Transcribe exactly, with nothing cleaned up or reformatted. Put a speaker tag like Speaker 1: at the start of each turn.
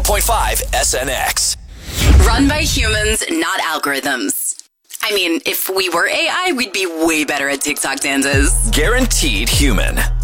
Speaker 1: point five S N X.
Speaker 2: Run by humans, not algorithms. I mean, if we were A I, we'd be way better at TikTok dances.
Speaker 1: Guaranteed human.